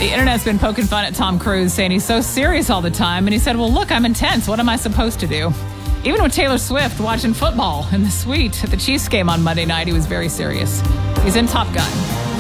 The internet's been poking fun at Tom Cruise, saying he's so serious all the time. And he said, well, look, I'm intense. What am I supposed to do? Even with Taylor Swift watching football in the suite at the Chiefs game on Monday night, he was very serious. He's in Top Gun.